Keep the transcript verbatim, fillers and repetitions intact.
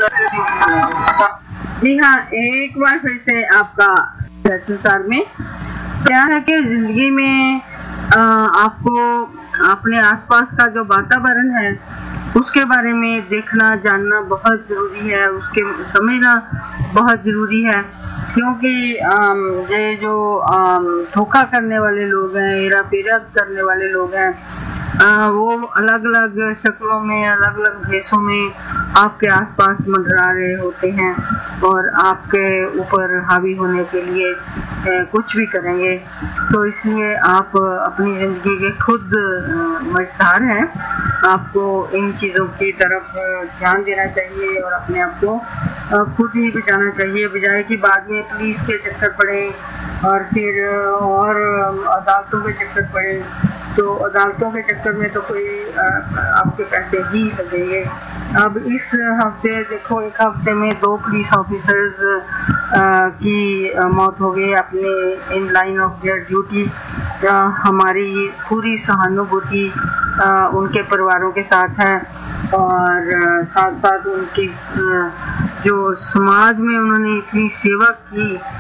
जी हाँ, एक बार फिर से आपका संसार में क्या है कि जिंदगी में आ, आपको अपने आसपास का जो वातावरण है उसके बारे में देखना जानना बहुत जरूरी है, उसके समझना बहुत जरूरी है, क्योंकि ये जो धोखा करने वाले लोग हैं, हेरा फेरा करने वाले लोग हैं, आ, वो अलग अलग शक्लों में, अलग अलग भेषों में आपके आसपास मंडरा रहे होते हैं और आपके ऊपर हावी होने के लिए ए, कुछ भी करेंगे। तो इसलिए आप अपनी ज़िंदगी के खुद मझधार हैं, आपको इन चीज़ों की तरफ ध्यान देना चाहिए और अपने आप को खुद ही बचाना चाहिए, बजाय कि बाद में पुलिस के चक्कर पड़े और फिर और अदालतों के चक्कर पड़े। तो अदालतों के चक्कर में तो कोई आपके पैसे ही लगेंगे। अब इस हफ्ते देखो, एक हफ्ते में दो पुलिस ऑफिसर्स की मौत हो गई अपने in line of their duty. हमारी पूरी सहानुभूति उनके परिवारों के साथ है और साथ साथ उनकी जो समाज में उन्होंने इतनी सेवा की